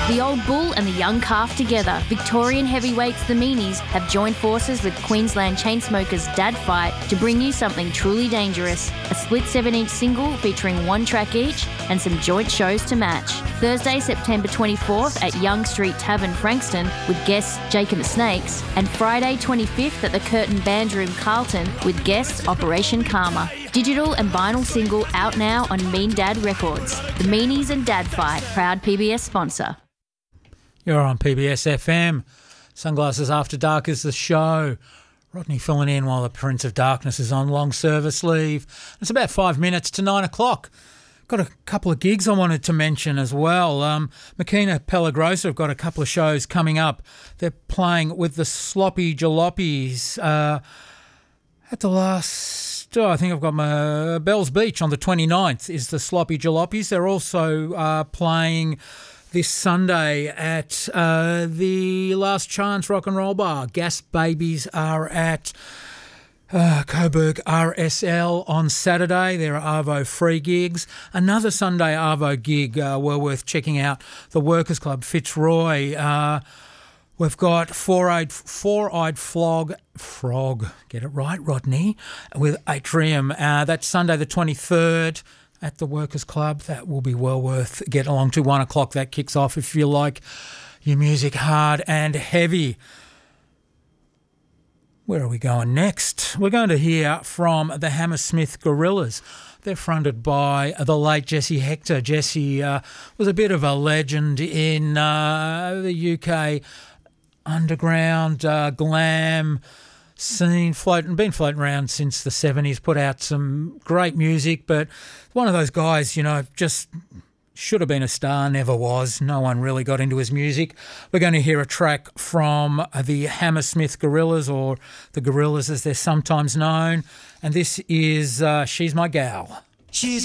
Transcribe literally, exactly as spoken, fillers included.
The Old Bull and the Young Calf together. Victorian heavyweights the Meanies have joined forces with Queensland Chainsmokers' Dad Fight to bring you something truly dangerous. A split seven-inch single featuring one track each and some joint shows to match. Thursday, September twenty-fourth at Young Street Tavern, Frankston with guests Jake and the Snakes, and Friday twenty-fifth at the Curtin Band Room, Carlton with guests Operation Karma. Digital and vinyl single out now on Mean Dad Records. The Meanies and Dad Fight, proud P B S sponsor. You're on P B S F M. Sunglasses After Dark is the show. Rodney filling in while the Prince of Darkness is on long service leave. It's about five minutes to nine o'clock. Got a couple of gigs I wanted to mention as well. Um, Makina Pelagrosa have got a couple of shows coming up. They're playing with the Sloppy Jalopies uh, at the last... Oh, I think I've got my Bells Beach on the twenty-ninth is the Sloppy Jalopies. They're also uh, playing this Sunday at uh, the Last Chance Rock and Roll Bar. Gas Babies are at uh, Coburg R S L on Saturday. There are Arvo free gigs. Another Sunday Arvo gig uh, well worth checking out, the Workers Club Fitzroy. Uh, we've got Four-Eyed, Four-Eyed Flog, Frog, get it right, Rodney, with Atrium. Uh, that's Sunday the twenty-third. At the Workers Club. That will be well worth getting along to. One o'clock that kicks off if you like your music hard and heavy. Where are we going next? We're going to hear from the Hammersmith Gorillas. They're fronted by the late Jesse Hector. Jesse uh, was a bit of a legend in uh, the U K underground uh, glam scene, floating, been floating around since the seventies, put out some great music, but one of those guys, you know, just should have been a star, never was. No one really got into his music. We're going to hear a track from the Hammersmith Gorillas, or the Gorillas as they're sometimes known, and this is uh, She's My Gal. She's